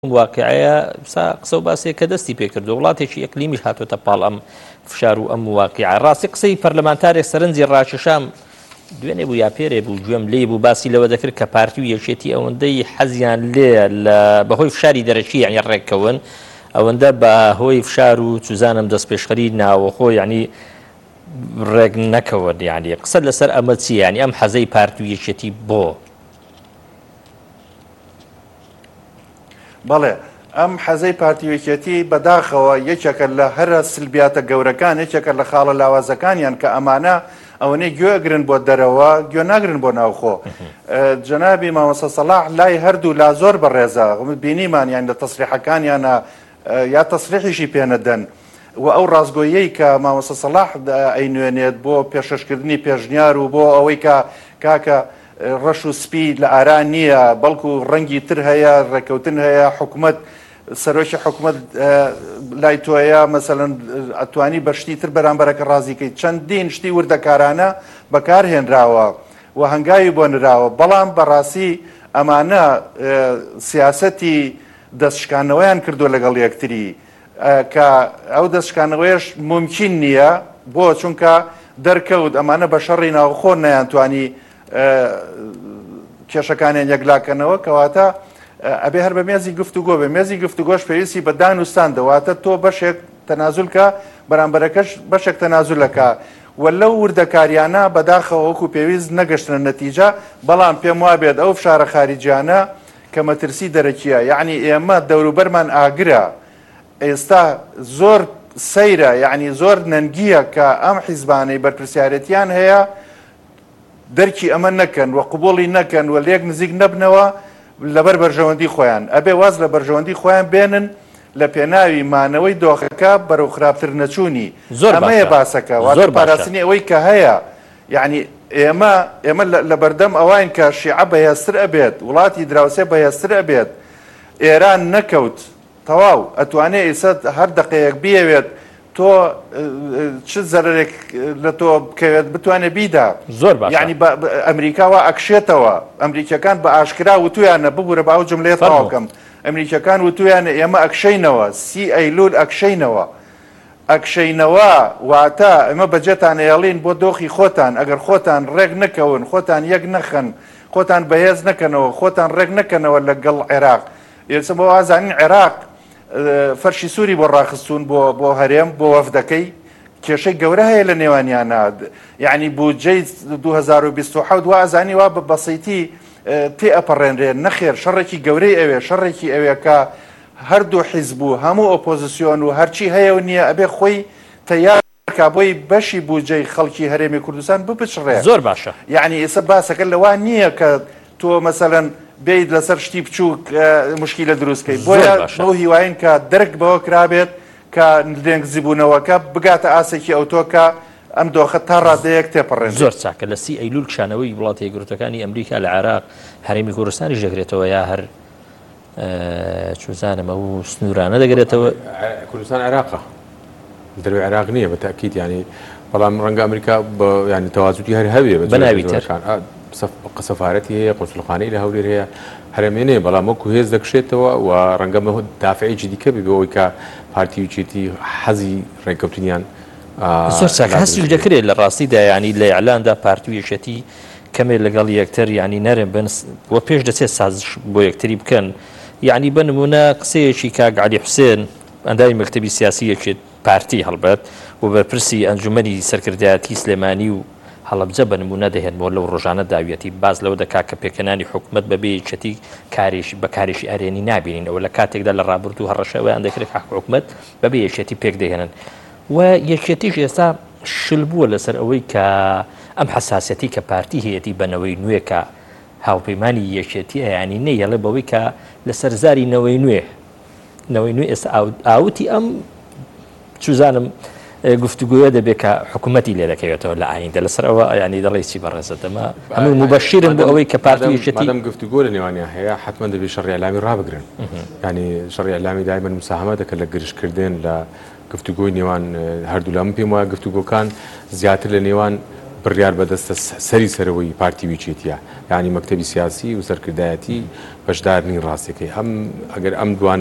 واقعەیە قسە و باسێک کە دەستی پێکردو وڵاتێکی ئەقلیمیش هاتوۆتە پاڵ ئەم فشار و ئەم واقعە ڕاستی قسەی پەرلەمانتارێک سەرنجی ڕاکێشام دوێنێ بوو یا پێرێ بوو گوێم لێ بوو باسی لەوە دەکرد کە پارتی و یەکێتی ئەوەندەی حەزیان لێ لە بەهۆی فشاری دەرەکی یعنی ڕێککەون ئەوەندە بەهۆی فشار و چوزانم دەست پێشخەری ناوەخۆ یعنی ڕێک نەکەون یعنی قسە لەسەر ئەمە چی یعنی ئەم حەزەی پارتی و یەکێتی بۆ بەڵێ ئەم حەزەی پارتیوێکێتی بەداخەوە یەکێکە لە هەرە سلبیاتە گەورەکان یەکێکە لە خاڵە لاوازەکانیان کە ئەمانە ئەوەنەی گوێگرن بۆ دەرەوە گوێ ناگرن بۆ ناوخۆ جەنابی مامۆستا سەلاح لای هەردوو لا زۆر بەڕێزە بینیمان یان لە تەسریحەکانیانە یا تەسریحیشی پێنەدەن و ئەو ڕازگۆیەی کە مامۆستا سەلاح ئەینوێنێت بۆ پێشەشکردنی پێشنیار و بۆ ئەوەی کە کاکە ڕەش و سپی لە ئاران نییە بەڵکو ڕەنگی تر هەیە ڕێکەوتن هەیە حکوومەت سەرۆکی حکوومەت لای تۆیە مەسەلەن ئەتوانی بەشتی تر بەرامبەرەکە ڕازیکەیت چەندین شتی وردەکارانە بەکارهێنراوە و هەنگاوی بۆ نراوە بەڵام بەڕاستی ئەمانە سیاسەتی دەستشکانەوەیان کردو لەگەڵ یەکتری کە ئەو دەستشکانەوەیش ممکن نییە بۆ چونکە دەرکەوت ئەمانە بە شەڕی ناوخۆ نەیانتوانی کێشەکانیان یەکلاکەنەوە کەواتە ئەبێ هەر بە مێزی گفتوگۆ بێ مێزی گفتوگۆش پێویستی بە دانوستان دەواتە تۆ بەشێک تەنازولکە بەرامبەرەکەش بەشێک تەنازولەکە و لەو وردەکاریانە بەداخەوە وەکو پێویست نەگەشتنە نەتیجە بەڵام پێم وابێت ئەو فشارە خاریجیانە کە مەترسی دەرەکیە یعنی ئێمە دەوروبەرمان ئاگرە ئێستا زۆر سەیرە یعنی زۆر نەنگیە کە ئەم حیزبانەی بەرپرسیارەتیان هەیە دەرکی ئەمە نەکەن و قوبوڵی نەکەن و لێک نزیک نەبنەوە لەبەر بەرژەوەندی خۆیان ئەبێ واز لە بەرژەوەندی خۆیان بێنن لە پێناوی مانەوەی دۆخەکە بەرەو خراپتر نەچوونی ئەمەیە باسەکە واتە پاراستنی ئەوەی کە هەیە یعنی ئێمە لە بەردەم ئەوان کە شیعە بەهێزتر ئەبێت وڵاتی دراوسێ بەهێزتر ئەبێت ئێران نەکەوت تەواو ئەتوانێ ئێستا هەر دقەیەک بیەوێت تۆ چ زەرێک لە تۆ بکەوێت بتوانێت بیدا زۆر باش یعنی ئەمریکاوە ئەکشێتەوە ئەمریکەکان بە ئاشکرا وتویانە ببوورە باو جملێت تەواوکەم ئەمریکەکان وتویانە ئێمە ئەکشەینەوە سی ئەیلول ئەکشەینەوە واتە ئەمە بەجێتان ئێڵین بۆ دۆخی خۆتان ئەگەر خۆتان ڕێک نەکەون خۆتان یەک نەخەن خۆتان بەهێز نەکەنەوە خۆتان ڕێک نەکەنەوە لەگەڵ عێراق ئێستا بۆ ئازانین عێراق فەرشی سووری بۆ ڕاخستون بۆ هەرێم بۆ وەفدەکەی کێشەی گەورە هەیە لە نێوانیانە یعنی بودجەی 2027 وازانی وا بە بەسیتی تێ ئەپەڕێنرێن نەخێر شەڕێکی گەورەی ئەوێ شەڕێکی ئەوێ کە هەردوو حیزب بوو هەموو ئۆپۆزیسیۆن و هەرچی هەیە و نییە ئەبێ خۆی تەیار بۆی بەشی بودجەی خەڵکی هەرێمی کوردستان بپچڕێ زۆر باشە یعنی ئێستا باسەکە لەوان نییە کە تۆ مەسەلەن بێیت لەسەر شتی بچووک مشکیلە دروستکەی بۆیە بۆ هیواین کە دەرک بەوە کرابێت کە لێنگزیبوونەوەکە بگاتە ئاسێکی ئەوتۆکە ئەم دۆخە تا ڕادەیەک تێپەڕێن زۆر چاکە لە سی ئەیلول کشانەوەی وڵاتی یەکگرتوەکانی ئەمریکا لە عێراق هەرێمی کوردستانی دەگرێتەوە یا هەر چوزانم ئەو سنوورانە دەگرێتەوە کوردستان عێراقە دەروی عێراق نییە بە تاکید ینی بەڵام ڕەنگە ئەمریکا بە ینی تەوازوتی هەر هەبێ بەناوی تر سەفارەتی هەیە قونسڵخانەی لە هەولێر هەیە هەرێمێنێ بەڵام وەکو هێز دەکشێتەوە و ڕەنگەمە دافعێکی دیکە بەوەی کە پارتی وچێتی حەزی ڕێککەوتنیان زۆر چاک هەستی دەکرێت لە ڕاستیدا ینی لە ئیعلاندا پارتی و یەکێتی کەمێ لەگەڵ یەکتر ینی نەرێن بن وە پێش دەچێت سازش بۆ یەکتری بکەن یعنی بنمونە قسەیەکی کاک عەلی حوسێن ئەندامی مەکتەبی سیاسی یەکێت پارتی هەڵبەت و بەرپرسی ئەنجومەنی سەرکردایەتی سلێمانی و هەڵەبجە بە نمونە دەهێنەوە لەو ڕۆژانە داویەتی باز لەوە دەکا کە پێکەنانی حکوومەت بەبێ یەکێتی بەکارێکی ئەرێنی نابینین ئەوە لە کاتێکدا لە ڕابردوو هەڕەشەوەیان دەکرێت حکوومەت بەبێ یەکێتی پێک دەهێنن و یەکێتیش ئێستا شل بووە لەسەر ئەوەی کە ئەم حساسەتی کە پارتی هەیەتی بەنەوەی نوێکە هاوپەیمانی یەکێتی ئەیانی نەیەڵێ بەوەی کە لەسەر زاری نەوەی نوێ ئێستا ئاوتی ئەم چوزانم گفتوگوۆ دەبێت کە حکوومەتی لێ دەکەوێتەوە لە ئایندا لەسەر ئەوە ینی دەڵێ چی بەڕێزەتەمە هەموو مبەشیرن بۆ ئەوەی کە پارتی یەکێتی گفتوگۆ لە نێوانیان هەیە حتمما دەبێت شەڕی ئەعلامی ڕابگرن ینی شەڕی ئەعلامی دایمەن مساهمە دەکەن لە گرژکردن لە گفتوگۆی نێوان هەردوو لەم پێم وایە گفتوگۆکان زیاتر لە نێوان بڕیار بەدەستە سەری سەرەوەی پارتی ویچێتیە یعنی مەکتەبی سیاسی و سەرکردایەتی بەشدار نین ڕاستەکەی ئەگەر ئەم دوانە